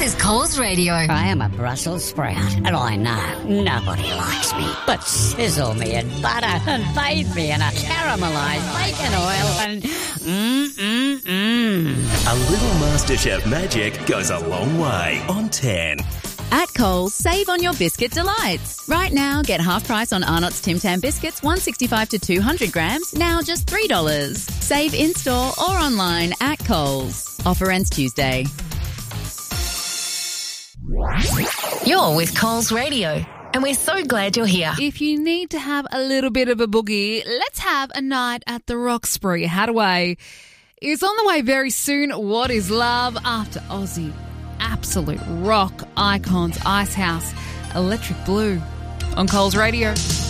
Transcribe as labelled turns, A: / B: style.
A: is Coles Radio.
B: I am a Brussels sprout, and I know nobody likes me. But sizzle me in butter and bathe me in a caramelised bacon oil and
C: A little MasterChef magic goes a long way on 10.
D: At Coles, save on your biscuit delights. Right now, get half price on Arnott's Tim Tam biscuits, 165 to 200 grams, now just $3. Save in-store or online at Coles. Offer ends Tuesday.
A: You're with Coles Radio, and we're so glad you're here.
E: If you need to have a little bit of a boogie, let's have a night at the Roxbury Hadaway. It's on the way very soon. What is love after Aussie absolute rock icons Icehouse, Electric Blue on Coles Radio.